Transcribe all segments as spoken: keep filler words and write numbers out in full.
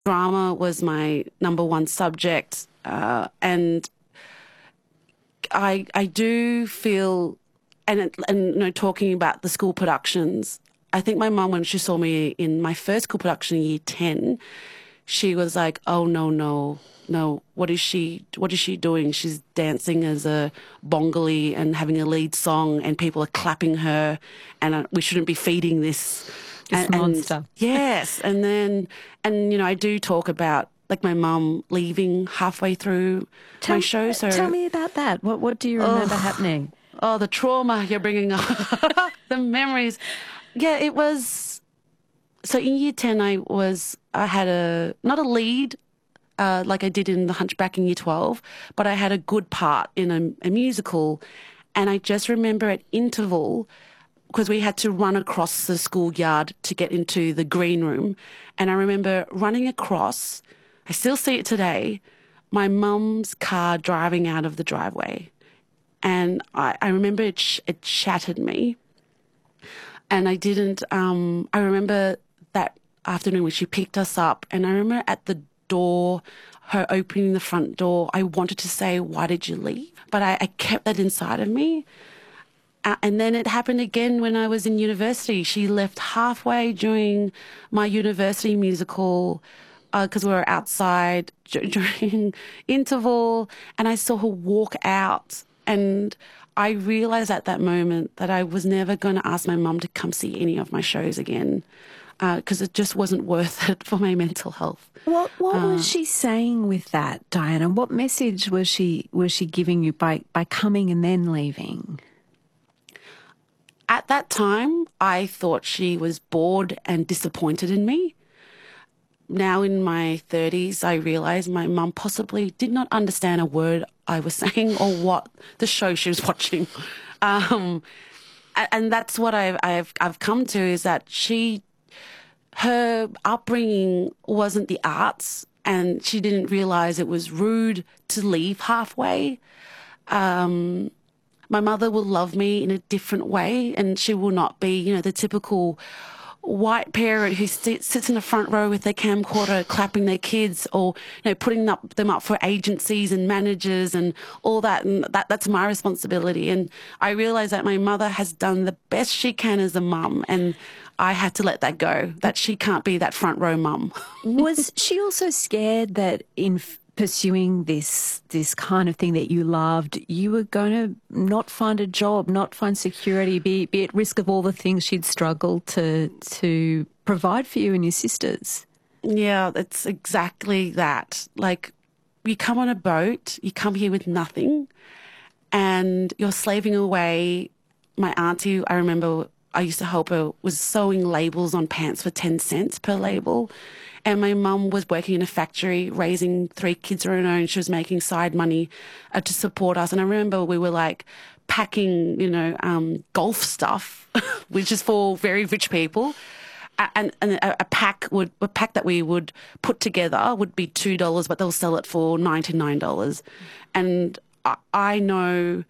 Drama was my number one subject, uh, and I I do feel, and it, and you know, talking about the school productions, I think my mum, when she saw me in my first school production in year ten, she was like, "Oh no, no, no! What is she? What is she doing? She's dancing as a Bongali and having a lead song, and people are clapping her, and uh, we shouldn't be feeding this." This and, monster. And, yes, and then and you know I do talk about like my mum leaving halfway through tell, my show. So tell me about that. What what do you remember oh, happening? Oh, the trauma you're bringing up, the memories. Yeah, it was. So in year ten, I was I had a not a lead uh, like I did in The Hunchback in year twelve, but I had a good part in a, a musical, and I just remember at interval, because we had to run across the schoolyard to get into the green room. And I remember running across, I still see it today, my mum's car driving out of the driveway. And I, I remember it, sh- it shattered me. And I didn't, um, I remember that afternoon when she picked us up, and I remember at the door, her opening the front door, I wanted to say, "Why did you leave?" But I, I kept that inside of me. Uh, and then it happened again when I was in university. She left halfway during my university musical because uh, we were outside d- during interval, and I saw her walk out. And I realised at that moment that I was never going to ask my mum to come see any of my shows again because uh, it just wasn't worth it for my mental health. What What uh, was she saying with that, Diana? What message was she was she giving you by, by coming and then leaving? At that time, I thought she was bored and disappointed in me. Now in my thirties, I realise my mum possibly did not understand a word I was saying or what the show she was watching. Um, and that's what I've, I've, I've come to, is that she, her upbringing wasn't the arts, and she didn't realise it was rude to leave halfway. Um, My mother will love me in a different way, and she will not be, you know, the typical white parent who sit, sits in the front row with their camcorder clapping their kids, or, you know, putting up, them up for agencies and managers and all that. And that, that's my responsibility. And I realise that my mother has done the best she can as a mum, and I had to let that go, that she can't be that front row mum. Was she also scared that in pursuing this this kind of thing that you loved, you were going to not find a job, not find security, be, be at risk of all the things she'd struggled to to provide for you and your sisters? Yeah, it's exactly that. Like, you come on a boat, you come here with nothing, and you're slaving away. My auntie, I remember I used to help her, was sewing labels on pants for ten cents per label. And my mum was working in a factory, raising three kids of her own. She was making side money uh, to support us. And I remember we were like packing, you know, um, golf stuff, which is for very rich people. And, and a, a pack would a pack that we would put together would be two dollars, but they'll sell it for ninety-nine dollars. And I, I know.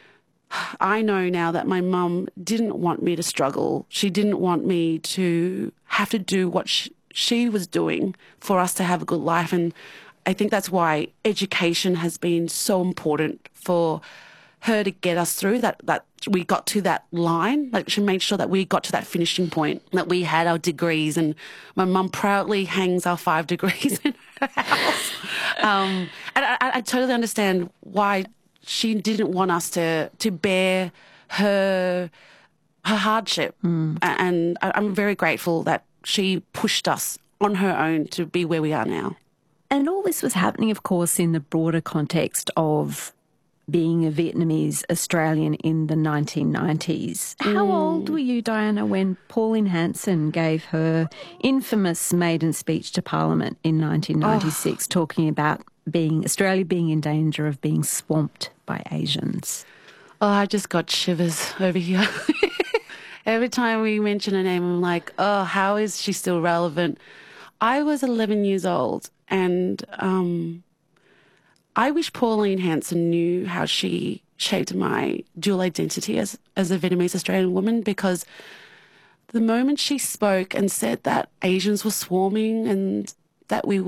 I know now that my mum didn't want me to struggle. She didn't want me to have to do what she, she was doing for us to have a good life. And I think that's why education has been so important for her to get us through that, that we got to that line. Like, she made sure that we got to that finishing point, that we had our degrees. And my mum proudly hangs our five degrees in her house. Um, and I, I totally understand why she didn't want us to to bear her her hardship. Mm. And I'm very grateful that she pushed us on her own to be where we are now. And all this was happening, of course, in the broader context of being a Vietnamese Australian in the nineteen nineties. How mm. old were you, Diana, when Pauline Hanson gave her infamous maiden speech to Parliament in nineteen ninety-six, oh. talking about being Australia being in danger of being swamped by Asians? Oh, I just got shivers over here. Every time we mention her name, I'm like, oh, how is she still relevant? I was eleven years old, and um, I wish Pauline Hanson knew how she shaped my dual identity as, as a Vietnamese Australian woman, because the moment she spoke and said that Asians were swarming and that we